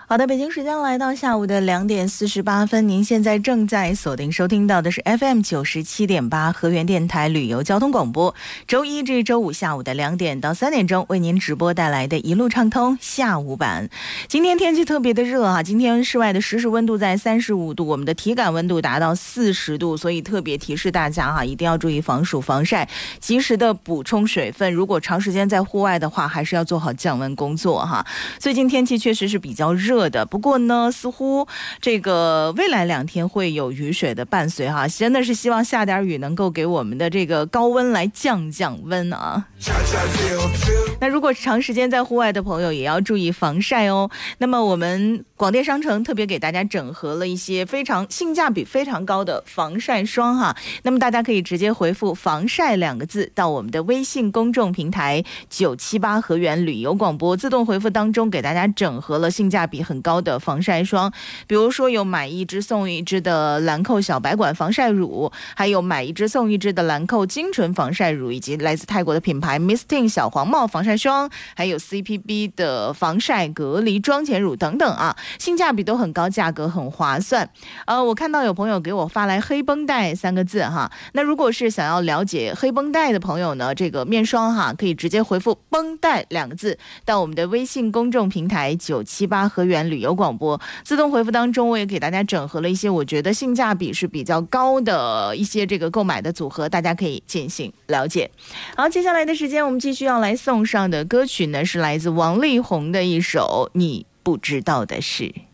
好的，北京时间来到下午的2点48分，您现在正在锁定收听到的是 FM 97.8河源电台旅游交通广播，周一至周五下午的2点到3点钟为您直播带来的一路畅通下午版。今天天气特别的热啊，今天室外的实时温度在35度，我们的体感温度达到40度，所以特别提示大家哈，一定要注意防暑防晒，及时的补充水分。如果长时间在户外的话，还是要做好降温工作哈。最近天气确实是比较热的，不过呢，似乎这个未来2天会有雨水的伴随哈，真的是希望下点雨能够给我们的这个高温来降温啊。那如果长时间在户外的朋友也要注意防晒哦。那么我们广电商城特别给大家整合了一些性价比非常高的防晒霜哈，那么大家可以直接回复防晒2个字到我们的微信公众平台978河源旅游广播，自动回复当中给大家整合了性价比很高的防晒霜，比如说有买1支送1支的兰蔻小白管防晒乳，还有买1支送1支的兰蔻精纯防晒乳，以及来自泰国的品牌 Misting 小黄帽防晒霜，还有 CPB 的防晒隔离妆前乳等等啊，性价比都很高，价格很划算。我看到有朋友给我发来黑绷带3个字哈，那如果是想要了解黑绷带的朋友呢，这个面霜哈，可以直接回复绷带2个字到我们的微信公众平台978河源旅游广播，自动回复当中我也给大家整合了一些我觉得性价比是比较高的一些这个购买的组合，大家可以进行了解。好，接下来的时间我们继续要来送上的歌曲呢，是来自王力宏的一首《你不知道的事》。